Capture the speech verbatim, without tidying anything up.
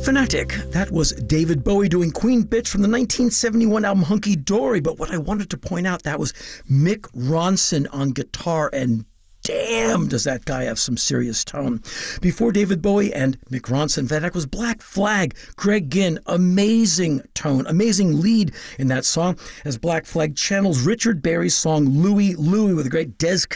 Fanatic. That was David Bowie doing Queen Bitch from the nineteen seventy-one album Hunky Dory. But what I wanted to point out, that was Mick Ronson on guitar, and damn, does that guy have some serious tone. Before David Bowie and Mick Ronson, that was Black Flag, Greg Ginn. Amazing tone, amazing lead in that song, as Black Flag channels Richard Berry's song Louie Louie with a great Des